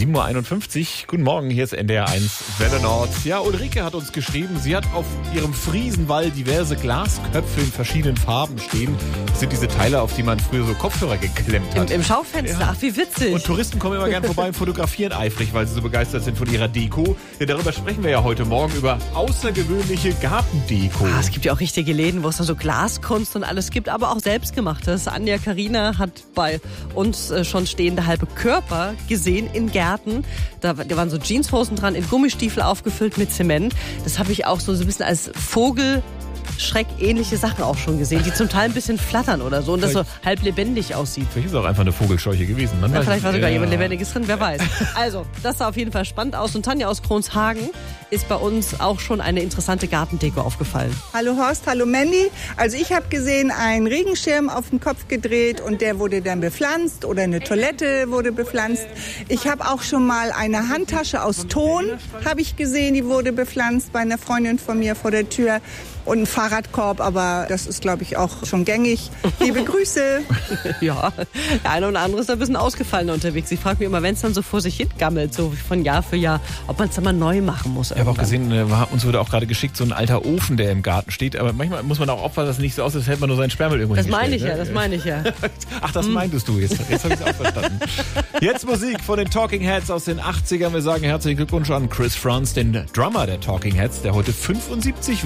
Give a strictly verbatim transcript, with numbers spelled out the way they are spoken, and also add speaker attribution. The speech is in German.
Speaker 1: sieben Uhr einundfünfzig. Guten Morgen, hier ist N D R eins Welle Nord. Ja, Ulrike hat uns geschrieben, sie hat auf ihrem Friesenwall diverse Glasköpfe in verschiedenen Farben stehen. Das sind diese Teile, auf die man früher so Kopfhörer geklemmt hat.
Speaker 2: Im, im Schaufenster, ja. Ach, wie witzig.
Speaker 1: Und Touristen kommen immer gerne vorbei und fotografieren eifrig, weil sie so begeistert sind von ihrer Deko. Ja, darüber sprechen wir ja heute Morgen, über außergewöhnliche Gartendeko.
Speaker 2: Ah, es gibt ja auch richtige Läden, wo es dann so Glaskunst und alles gibt, aber auch selbstgemachtes. Anja Karina hat bei uns äh, schon stehende halbe Körper gesehen in Gärten. Da, da waren so Jeanshosen dran, in Gummistiefel aufgefüllt mit Zement. Das habe ich auch so, so ein bisschen als Vogel... schreckähnliche Sachen auch schon gesehen, die zum Teil ein bisschen flattern oder so und das so halb lebendig aussieht.
Speaker 1: Vielleicht ist es auch einfach eine Vogelscheuche gewesen. Man
Speaker 2: ja,
Speaker 1: weiß
Speaker 2: vielleicht
Speaker 1: nicht.
Speaker 2: war sogar
Speaker 1: ja.
Speaker 2: jemand Lebendiges drin, wer weiß. Also, das sah auf jeden Fall spannend aus. Und Tanja aus Kronshagen ist bei uns auch schon eine interessante Gartendeko aufgefallen.
Speaker 3: Hallo Horst, hallo Mandy. Also ich habe gesehen, einen Regenschirm auf den Kopf gedreht und der wurde dann bepflanzt oder eine Toilette wurde bepflanzt. Ich habe auch schon mal eine Handtasche aus Ton, habe ich gesehen, die wurde bepflanzt bei einer Freundin von mir vor der Tür. Und ein Fahrradkorb, aber das ist, glaube ich, auch schon gängig. Liebe Grüße.
Speaker 2: Ja, der eine oder andere ist ein bisschen ausgefallener unterwegs. Ich frage mich immer, wenn es dann so vor sich hin gammelt, so von Jahr für Jahr, ob man es dann mal neu machen muss.
Speaker 1: Ich habe auch gesehen, uns wurde auch gerade geschickt, so ein alter Ofen, der im Garten steht. Aber manchmal muss man auch aufpassen, dass es nicht so aussieht, als hätte man nur seinen Sperrmüll irgendwo
Speaker 2: Das
Speaker 1: hingestellt.
Speaker 2: meine ich
Speaker 1: ne?
Speaker 2: ja, das meine ich ja.
Speaker 1: Ach, das meintest du jetzt. Jetzt habe ich es auch verstanden. Jetzt Musik von den Talking Heads aus den achtzigern. Wir sagen herzlichen Glückwunsch an Chris Frantz, den Drummer der Talking Heads, der heute fünfundsiebzig